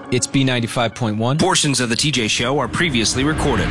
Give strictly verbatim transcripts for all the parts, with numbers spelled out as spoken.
It's B ninety-five point one. Portions of the T J Show are previously recorded.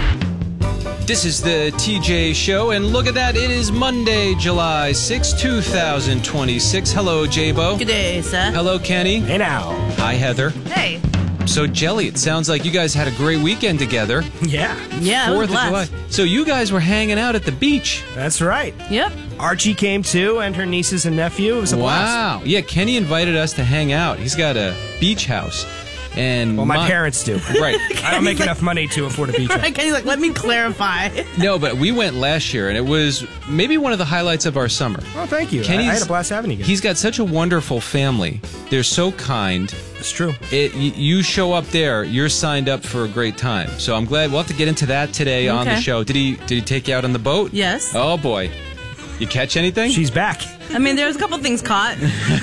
This is the T J Show, and look at that. It is Monday, July sixth, two thousand twenty-six. Hello, J-Bo. Good day, sir. Hello, Kenny. Hey now. Hi, Heather. Hey. So, Jelly, it sounds like you guys had a great weekend together. Yeah. Yeah, it was Fourth of July. blessed. So you guys were hanging out at the beach. That's right. Yep. Archie came too, and her nieces and nephew. It was a blast. Wow. Yeah, Kenny invited us to hang out. He's got a beach house. And Well, my, my parents do. Right. I don't make enough money to afford a beach house. Right, Kenny's like, let me clarify. No, but we went last year, and it was maybe one of the highlights of our summer. Oh, thank you. I, Kenny's, I had a blast having you guys. He's got such a wonderful family. They're so kind. It's true. It, y- you show up there, you're signed up for a great time. So I'm glad we'll have to get into that today on the Okay. show. Did he did he take you out on the boat? Yes. Oh boy. You catch anything? She's back. I mean, there's a couple things caught.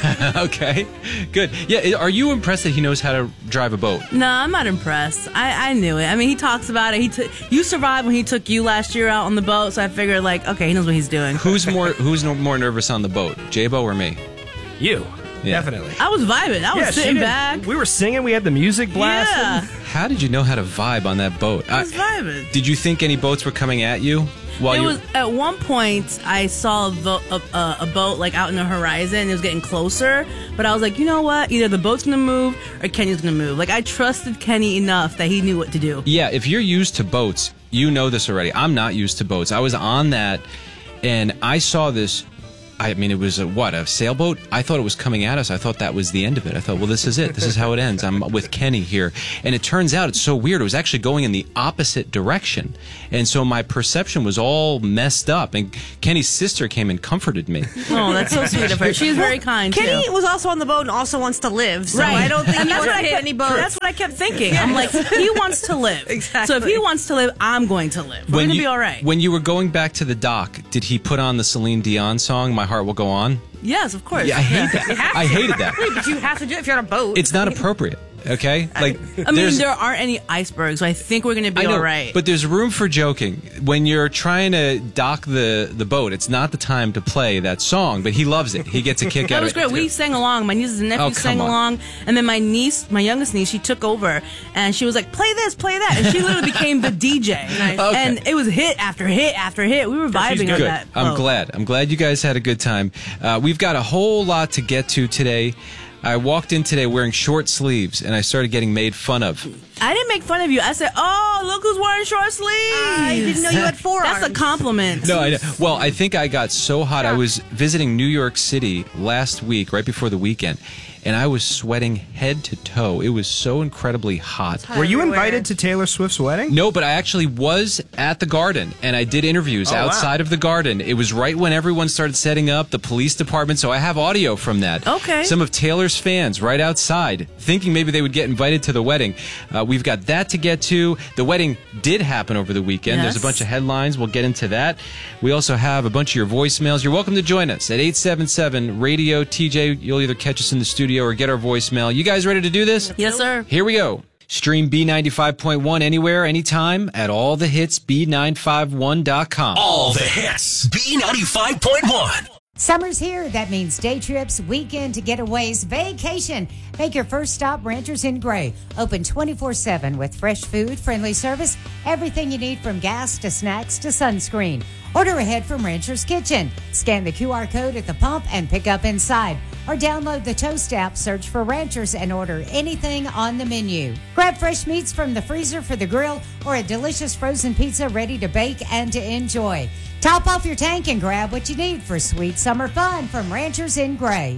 Okay. Good. Yeah, are you impressed that he knows how to drive a boat? No, I'm not impressed. I, I knew it. I mean, he talks about it. He t- You survived when he took you last year out on the boat, so I figured, like, okay, he knows what he's doing. Who's more who's no, more nervous on the boat? J-Bo or me? You. Yeah. Definitely. I was vibing. I was Yeah, she sitting did. back. We were singing. We had the music blasting. Yeah. How did you know how to vibe on that boat? I was vibing. Did you think any boats were coming at you? While It you was at one point I saw a, vo- a, a, a boat like out in the horizon. It was getting closer, but I was like, you know what? Either the boat's gonna move or Kenny's gonna move. Like I trusted Kenny enough that he knew what to do. Yeah, if you're used to boats, you know this already. I'm not used to boats. I was on that, and I saw this. I mean, it was a, what, a sailboat? I thought it was coming at us. I thought that was the end of it. I thought, well, this is it. This is how it ends. I'm with Kenny here. And it turns out it's so weird. It was actually going in the opposite direction. And so my perception was all messed up. And Kenny's sister came and comforted me. Oh, that's so sweet of her. She was very kind Kenny too. was also on the boat and also wants to live, so Right. I don't think And he that's would what I hit kept, any boats. That's what I kept thinking. I'm like, he wants to live. Exactly. So if he wants to live, I'm going to live. We're When gonna you- be all right. When you were going back to the dock, did he put on the Celine Dion song, My Heart Will Go On? Yes, of course. Yeah, I hate that. I hated that. Wait, but you have to do it if you're on a boat. It's not appropriate. Okay, like I mean, there's- there aren't any icebergs, so I think we're going to be I know, all right. but there's room for joking when you're trying to dock the the boat. It's not the time to play that song, but he loves it. He gets a kick that out was of it. great. We sang along. My nieces and Oh, nephews come sang on. along, and then my niece, my youngest niece, she took over, and she was like, "Play this, play that," and she literally became the D J. Nice. Okay. And it was hit after hit after hit. We were vibing on Good. that. I'm boat. glad. I'm glad you guys had a good time. Uh, we've got a whole lot to get to today. I walked in today wearing short sleeves, and I started getting made fun of. I didn't make fun of you. I said, "Oh, look who's wearing short sleeves." I didn't know you had forearms. That's a compliment. No, I know. Well, I think I got so hot. I was visiting New York City last week, right before the weekend, and I was sweating head to toe. It was so incredibly hot. Were you Everywhere. invited to Taylor Swift's wedding? No, but I actually was at the Garden, and I did interviews Oh, wow. outside of the Garden. It was right when everyone started setting up, the police department, so I have audio from that. Okay. Some of Taylor's fans right outside, thinking maybe they would get invited to the wedding. Uh, we've got that to get to. The wedding did happen over the weekend. There's a Yes. bunch of headlines. We'll get into that. We also have a bunch of your voicemails. You're welcome to join us at eight seven seven radio T J. You'll either catch us in the studio or get our voicemail. You guys ready to do this? Yes, sir. Here we go. Stream B ninety-five point one anywhere, anytime at all the hits B nine five one dot com. All the hits. B ninety-five point one. Summer's here. That means day trips, weekend getaways, vacation. Make your first stop Ranchers in Gray. Open twenty-four seven with fresh food, friendly service, everything you need from gas to snacks to sunscreen. Order ahead from Rancher's Kitchen. Scan the Q R code at the pump and pick up inside. Or download the Toast app, search for Ranchers, and order anything on the menu. Grab fresh meats from the freezer for the grill or a delicious frozen pizza ready to bake and to enjoy. Top off your tank and grab what you need for sweet summer fun from Ranchers in Gray.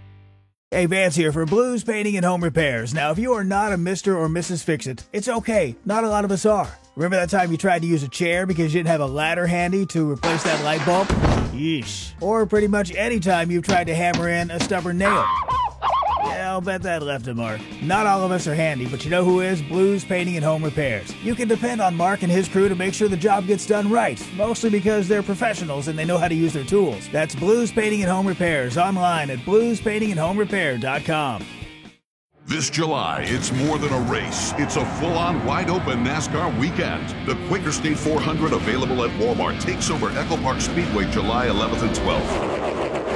Hey, Vance here for Blues Painting and Home Repairs. Now, if you are not a Mister or Missus Fix-It, it's okay. Not a lot of us are. Remember that time you tried to use a chair because you didn't have a ladder handy to replace that light bulb? Yeesh. Or pretty much any time you've tried to hammer in a stubborn nail. Yeah, I'll bet that left a mark. Not all of us are handy, but you know who is? Blues Painting and Home Repairs. You can depend on Mark and his crew to make sure the job gets done right, mostly because they're professionals and they know how to use their tools. That's Blues Painting and Home Repairs online at blues painting and home repair dot com. This July, it's more than a race. It's a full-on, wide-open NASCAR weekend. The Quaker State four hundred, available at Walmart, takes over Echo Park Speedway July eleventh and twelfth.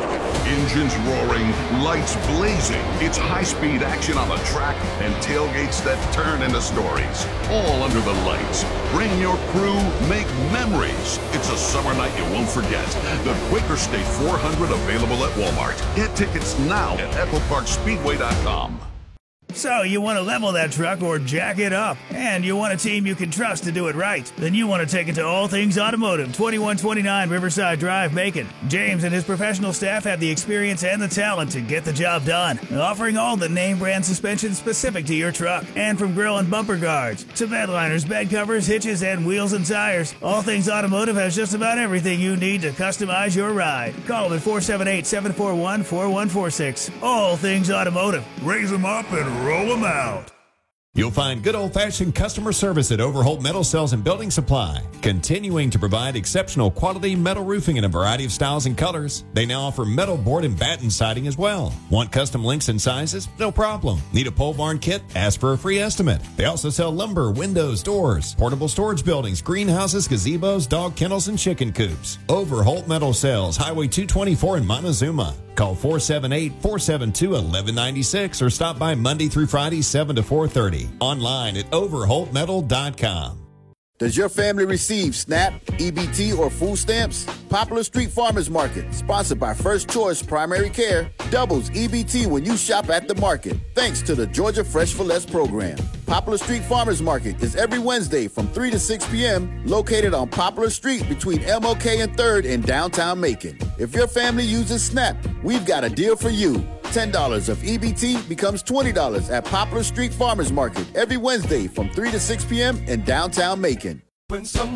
Engines roaring, lights blazing. It's high-speed action on the track and tailgates that turn into stories. All under the lights. Bring your crew, make memories. It's a summer night you won't forget. The Quaker State four hundred available at Walmart. Get tickets now at echo park speedway dot com. So you want to level that truck or jack it up, and you want a team you can trust to do it right. Then you want to take it to All Things Automotive, twenty-one twenty-nine Riverside Drive, Macon. James and his professional staff have the experience and the talent to get the job done, offering all the name brand suspension specific to your truck. And from grill and bumper guards to bed liners, bed covers, hitches, and wheels and tires, All Things Automotive has just about everything you need to customize your ride. Call them at four seven eight, seven four one, four one four six. All Things Automotive. Raise them up and roll them out. You'll find good old-fashioned customer service at Overholt Metal Sales and Building Supply, continuing to provide exceptional quality metal roofing in a variety of styles and colors. They now offer metal board and batten siding as well. Want custom links and sizes? No problem. Need a pole barn kit? Ask for a free estimate. They also sell lumber, windows, doors, portable storage buildings, greenhouses, gazebos, dog kennels, and chicken coops. Overholt Metal Sales, Highway two twenty-four in Montezuma. Call four seven eight, four seven two, one one nine six or stop by Monday through Friday, seven to four thirty. Online at overholt metal dot com. Does your family receive SNAP, E B T, or food stamps? Poplar Street Farmers Market, sponsored by First Choice Primary Care, doubles E B T when you shop at the market, thanks to the Georgia Fresh for Less program. Poplar Street Farmers Market is every Wednesday from three to six p.m. located on Poplar Street between M L K and third in downtown Macon. If your family uses SNAP, we've got a deal for you. ten dollars of E B T becomes twenty dollars at Poplar Street Farmers Market every Wednesday from three to six p.m. in downtown Macon.